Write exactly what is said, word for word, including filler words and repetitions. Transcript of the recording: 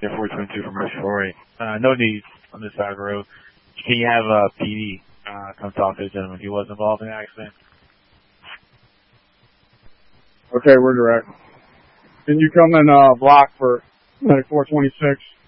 Yeah, four twenty-two from Rush four eight. Uh, no need on this side of the road. Can you have uh, P D uh, come talk to the gentleman? He was involved in the accident. Okay, we're direct. Can you come and uh, block for medic four twenty-six?